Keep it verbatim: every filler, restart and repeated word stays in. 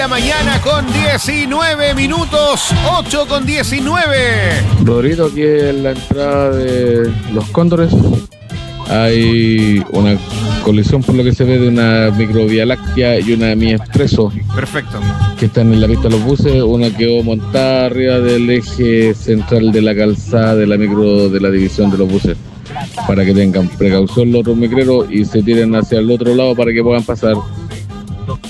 La mañana con diecinueve minutos, ocho con diecinueve. Rodrigo, aquí en la entrada de Los Cóndores hay una colisión, por lo que se ve, de una microvía láctea y una Mi Expreso. Perfecto. Que están en la pista de los buses. Una quedó montada arriba del eje central de la calzada de la micro de la división de los buses. Para que tengan precaución los otros micreros y se tiren hacia el otro lado para que puedan pasar